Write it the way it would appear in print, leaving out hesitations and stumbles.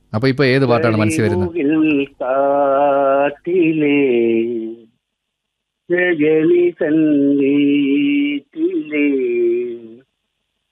അപ്പൊ ഇപ്പൊ ഏത് പാട്ടാണ് മനസ്സിൽ വരുന്നത്? കരിമുകിൽ കാട്ടിലെ രജനി സന്ധ്യേ